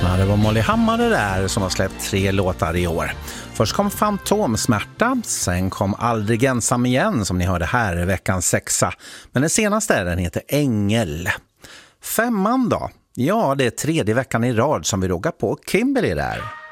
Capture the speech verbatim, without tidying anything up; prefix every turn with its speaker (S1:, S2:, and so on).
S1: Ja, det var Molly Hammar där som har släppt tre låtar i år. Först kom Fantomsmärta, sen kom Aldrig ensam igen som ni hörde här i veckans sexa. Men den senaste den heter Ängel. Femman då? Ja, det är tredje veckan i rad som vi rågar på Kimberly där.